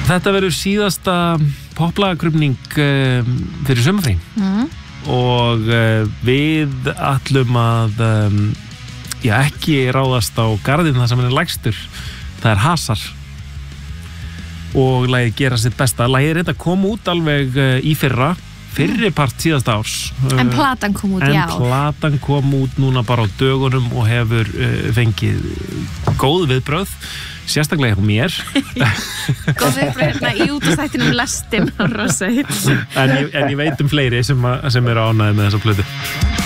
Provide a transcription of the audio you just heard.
Þetta verður síðasta poplagakrufning fyrir sumarfrí og við ætlum að ekki ráðast á garðinn þar sem hann lægstur. Það Hasar og lagið gera sitt besta. Lagið þetta kom út alveg í fyrri part síðasta árs. En platan kom út, já. En platan kom út núna bara á dögunum og hefur fengið góð viðbrögð. Sérstaklega hjá mér. Góð viðbrögð í útastættinum lestin. En ég veit fleiri sem eru ánægðir með þessa plötu.